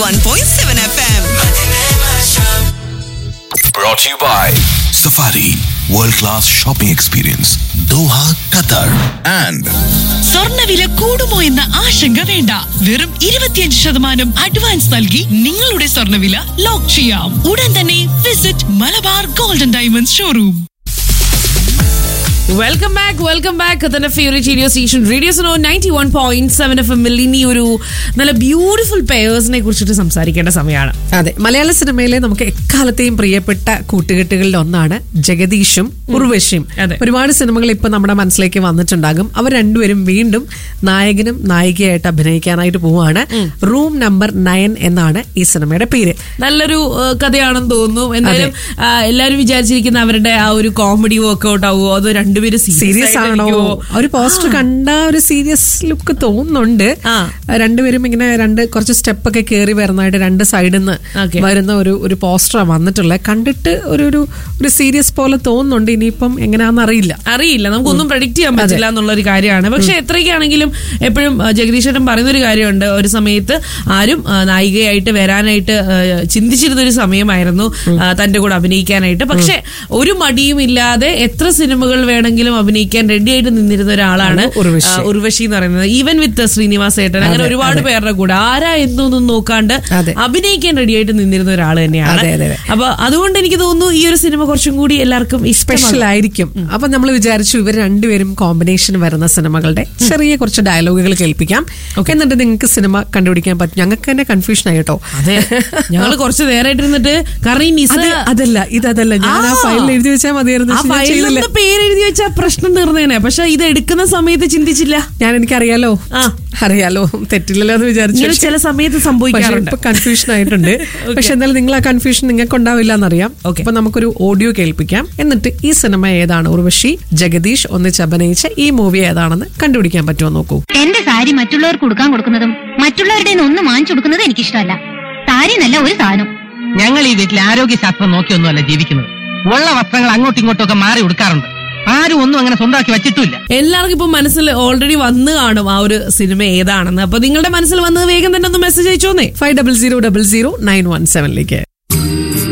91.7 FM. Brought to you by Safari World Class Shopping Experience Doha, Qatar and സ്വർണ്ണവില കൂടുമോ എന്ന ആശങ്ക വേണ്ട. വെറും 25% അഡ്വാൻസ് നൽകി നിങ്ങളുടെ സ്വർണ്ണവില ലോക്ക് ചെയ്യാം. ഉടൻ തന്നെ visit Malabar golden diamonds showroom. Welcome back തന്നെ favourite radio station radio Suno 91.7 FM ഇനി ഒരു നല്ല ബ്യൂട്ടിഫുൾ പെയേഴ്സിനെ കുറിച്ചിട്ട് സംസാരിക്കേണ്ട സമയമാണ്. അതെ, മലയാള സിനിമയിലെ നമുക്ക് എക്കാലത്തെയും പ്രിയപ്പെട്ട കൂട്ടുകെട്ടുകളിൽ ഒന്നാണ് ജഗദീഷും ഉർവശിയും. ഒരുപാട് സിനിമകൾ ഇപ്പൊ നമ്മുടെ മനസ്സിലേക്ക് വന്നിട്ടുണ്ടാകും. അവർ രണ്ടുപേരും വീണ്ടും നായകനും നായികയായിട്ട് അഭിനയിക്കാനായിട്ട് പോവാണ്. റൂം നമ്പർ 9 എന്നാണ് ഈ സിനിമയുടെ പേര്. നല്ലൊരു കഥയാണെന്ന് തോന്നുന്നു. എന്തായാലും എല്ലാവരും വിചാരിച്ചിരിക്കുന്ന അവരുടെ ആ ഒരു കോമഡി വർക്ക്ഔട്ട് ആവുമോ അതോ രണ്ടുപേരും സീരിയസ് ആണോ? ഒരു പോസ്റ്റർ കണ്ട ഒരു സീരിയസ് ലുക്ക് തോന്നുന്നുണ്ട്. രണ്ടുപേരും ഇങ്ങനെ കുറച്ച് സ്റ്റെപ്പ് ഒക്കെ കയറി വരുന്നതായിട്ട് രണ്ട് സൈഡിൽ നിന്ന് വരുന്ന ഒരു പോസ്റ്ററാണ് വന്നിട്ടുള്ളത്. കണ്ടിട്ട് ഒരു സീരിയസ് പോലെ തോന്നുന്നുണ്ട്. ഇനിയിപ്പം എങ്ങനെയാണെന്ന് അറിയില്ല, നമുക്കൊന്നും പ്രഡിക്ട് ചെയ്യാൻ പറ്റില്ല എന്നുള്ളൊരു കാര്യമാണ്. പക്ഷെ എത്രയൊക്കെയാണെങ്കിലും എപ്പോഴും ജഗദീശേട്ടൻ പറയുന്നൊരു കാര്യമുണ്ട്, ഒരു സമയത്ത് ആരും നായികയായിട്ട് വരാനായിട്ട് ചിന്തിച്ചിരുന്ന ഒരു സമയമായിരുന്നു തന്റെ കൂടെ അഭിനയിക്കാനായിട്ട്. പക്ഷെ ഒരു മടിയും ഇല്ലാതെ എത്ര സിനിമകൾ വേണമെങ്കിലും അഭിനയിക്കാൻ റെഡി ആയിട്ട് നിന്നിരുന്ന ഒരാളാണ് ഉർവശി എന്ന് പറയുന്നത്. ഈവൻ വിത്ത് ശ്രീനിവാസ് ഏട്ടൻ, അങ്ങനെ ഒരുപാട് പേരുടെ കൂടെ ആരാ എന്നൊന്നും നോക്കാണ്ട് അഭിനയിക്കാൻ റെഡി ആയിട്ട് നിന്നിരുന്ന ഒരാൾ തന്നെയാണ്. അപ്പൊ അതുകൊണ്ട് എനിക്ക് തോന്നുന്നു ഈ ഒരു സിനിമ കുറച്ചും കൂടി എല്ലാവർക്കും സ്പെഷ്യൽ ആയിരിക്കും. അപ്പൊ നമ്മൾ വിചാരിച്ചു ഇവർ രണ്ടുപേരും കോമ്പിനേഷൻ വരുന്ന സിനിമകളുടെ ചെറിയ കുറച്ച് ഡയലോഗുകൾ കേൾപ്പിക്കാം. എന്നിട്ട് നിങ്ങൾക്ക് സിനിമ കണ്ടുപിടിക്കാൻ പറ്റും. ഞങ്ങൾക്ക് തന്നെ കൺഫ്യൂഷൻ ആയി കേട്ടോ. അതെ, ഞങ്ങൾ കുറച്ച് നേരമായിട്ട് ഇരുന്നിട്ട് ഇതല്ല ഞാൻ ആ ഫയലിൽ എഴുതി വെച്ചാൽ മതിയായിരുന്നു. പേര് എഴുതി വെച്ചാൽ പ്രശ്നം തീർന്നേനെ. പക്ഷെ ഇത് എടുക്കുന്ന സമയത്ത് ചിന്തിച്ചില്ല. എനിക്കറിയാലോ, തെറ്റില്ലല്ലോ എന്ന് വിചാരിച്ചു. ചില സമയത്ത് സംഭവിക്കാറുണ്ട്. ഇപ്പൊ കൺഫ്യൂഷൻ ആയിട്ടുണ്ട്. പക്ഷെ എന്തായാലും നിങ്ങൾ ആ കൺഫ്യൂഷൻ നിങ്ങൾക്ക് ഉണ്ടാവില്ല എന്നറിയാം. അപ്പൊ നമുക്കൊരു ഓഡിയോ കേൾപ്പിക്കാം. എന്നിട്ട് ഈ സിനിമ ഏതാണ്, ഉർവശി ജഗദീഷ് ഒന്നിച്ച് അഭിനയിച്ച ഈ മൂവി ഏതാണെന്ന് കണ്ടുപിടിക്കാൻ പറ്റുമോ നോക്കൂ. എന്റെ സാരി മറ്റുള്ളവർക്ക് കൊടുക്കുന്നതും മറ്റുള്ളവരുടെ ഒന്നും വാങ്ങിച്ചു കൊടുക്കുന്നതും എനിക്കിഷ്ടമല്ല. സാരി നല്ല ഒരു സാധനം. ഞങ്ങൾ ഈ വീട്ടിൽ ആരോഗ്യശാസ്ത്രം നോക്കിയൊന്നുമല്ല ജീവിക്കുന്നത്. ഉള്ള വസ്ത്രങ്ങൾ അങ്ങോട്ടും ഇങ്ങോട്ടും ഒക്കെ മാറി ഉടുക്കാറുണ്ട്. ആരും ഒന്നും അങ്ങനെ സ്വന്തമാക്കി വെച്ചിട്ടില്ല. എല്ലാവർക്കും ഇപ്പൊ മനസ്സിൽ ഓൾറെഡി വന്ന് കാണും ആ ഒരു സിനിമ ഏതാണെന്ന്. അപ്പൊ നിങ്ങളുടെ മനസ്സിൽ വന്നത് വേഗം തന്നെ ഒന്ന് മെസ്സേജ് അയച്ചോന്നേ 50000917